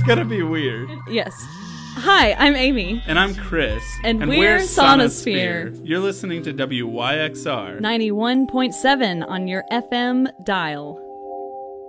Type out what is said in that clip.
gonna be weird. Yes. Hi, I'm Amy. And I'm Chris. And we're Sonosphere. You're listening to WYXR 91.7 on your FM dial.